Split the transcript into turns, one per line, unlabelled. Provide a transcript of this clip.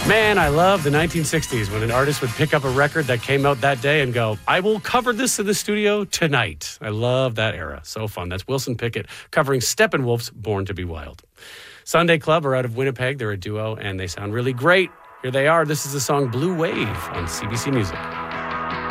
Man, I love the 1960s when an artist would pick up a record that came out that day and go, I will cover this in the studio tonight. I love that era. So fun. That's Wilson Pickett covering Steppenwolf's Born to be Wild. Sunday Club are out of Winnipeg. They're a duo and they sound really great. Here they are. This is the song Blue Wave on CBC Music.